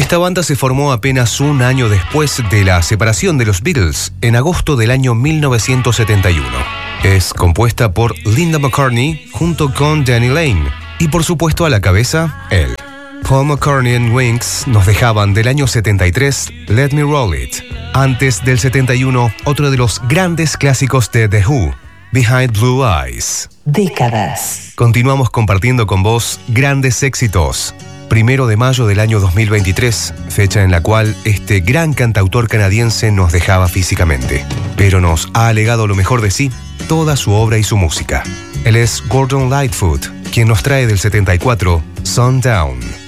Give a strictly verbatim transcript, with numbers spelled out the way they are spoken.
Esta banda se formó apenas un año después de la separación de los Beatles, en agosto del año mil novecientos setenta y uno. Es compuesta por Linda McCartney junto con Danny Lane y por supuesto a la cabeza, él. Paul McCartney and Wings nos dejaban del año setenta y tres Let Me Roll It. Antes del setenta y uno, otro de los grandes clásicos de The Who, Behind Blue Eyes. Décadas. Continuamos compartiendo con vos grandes éxitos. Primero de mayo del año dos mil veintitrés, fecha en la cual este gran cantautor canadiense nos dejaba físicamente, pero nos ha legado lo mejor de sí, toda su obra y su música. Él es Gordon Lightfoot, quien nos trae del setenta y cuatro Sundown.